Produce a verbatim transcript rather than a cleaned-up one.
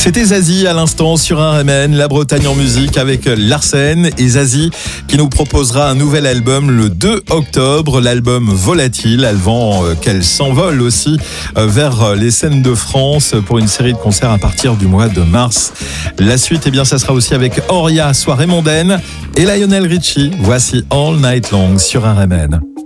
C'était Zazie à l'instant sur un R M N, la Bretagne en musique avec Larsen et Zazie qui nous proposera un nouvel album le deux octobre, l'album Volatile, avant qu'elle s'envole aussi vers les scènes de France pour une série de concerts à partir du mois de mars. La suite, eh bien, ça sera aussi avec Auria, soirée mondaine et Lionel Richie. Voici All Night Long sur un R M N.